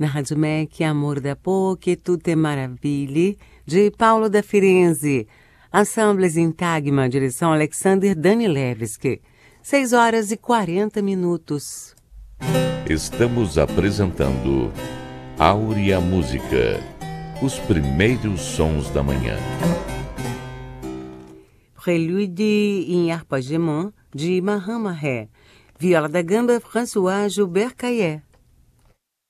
Na Rádio MEC, Amor da Poche, Tutte Maraville, de Paulo da Firenze. Ensemble Sintagma, direção Alexander Danilevski. 6h40. Estamos apresentando Áurea Música, os primeiros sons da manhã. Prélude em arpeggiement de Mahan Mahé. Viola da gamba François Gilbert Caillet.